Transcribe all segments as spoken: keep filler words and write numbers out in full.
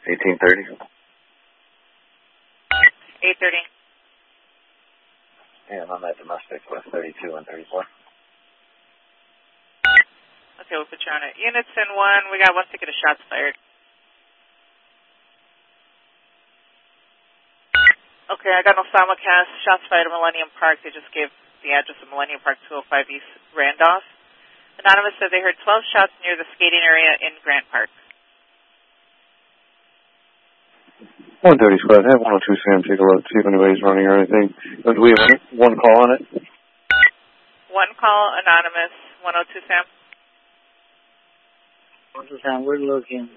eighteen thirty. eight thirty. And on that domestic with thirty-two and thirty-four. Okay, we'll put you on it. Units in one, we got one ticket of shots fired. Okay, I got no simulcast. Shots fired at Millennium Park. They just gave the address of Millennium Park, two oh five East Randolph. Anonymous said they heard twelve shots near the skating area in Grant Park. one thirty squad. Have one oh two Sam take a look, see if anybody's running or anything. Do we have one call on it? One call, Anonymous, one oh two Sam. one oh two Sam, we're looking.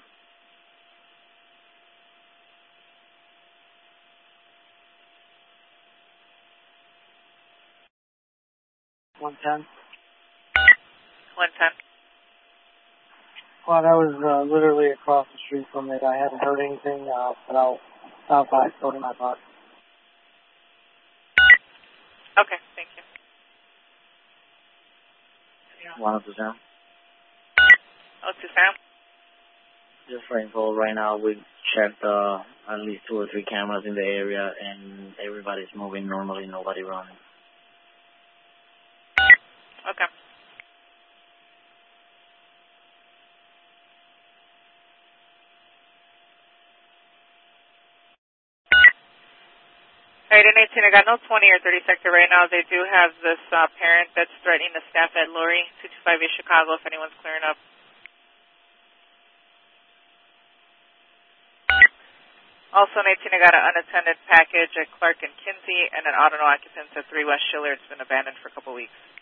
one ten. one ten. Well, I was uh, literally across the street from it. I hadn't heard anything, uh, but I'll stop by, go to my box. Okay, thank you. one oh two Sam. oh two Sam. Just for info, right now we checked uh, at least two or three cameras in the area, and everybody's moving normally, nobody running. Okay. All right, in eighteen, I got no twenty or thirty sector right now. They do have this uh, parent that's threatening the staff at Lurie, two two five East Chicago, if anyone's clearing up. Also in eighteen, I got an unattended package at Clark and Kinsey and an auto no occupants at three West Schiller. It's been abandoned for a couple weeks.